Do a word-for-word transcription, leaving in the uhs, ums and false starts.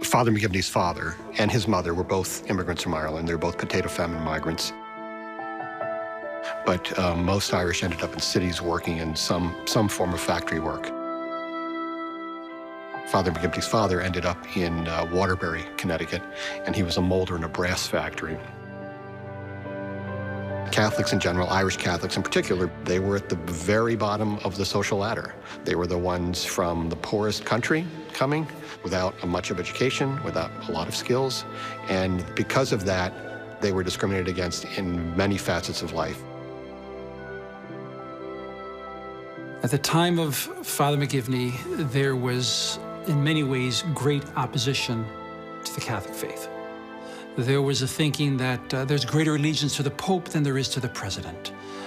Father McGivney's father and his mother were both immigrants from Ireland. They were both potato famine migrants. But um, most Irish ended up in cities working in some, some form of factory work. Father McGivney's father ended up in uh, Waterbury, Connecticut, and he was a molder in a brass factory. Catholics in general, Irish Catholics in particular, they were at the very bottom of the social ladder. They were the ones from the poorest country coming, without much of education, without a lot of skills, and because of that, they were discriminated against in many facets of life. At the time of Father McGivney, there was, in many ways, great opposition to the Catholic faith. There was a thinking that uh, there's greater allegiance to the Pope than there is to the President.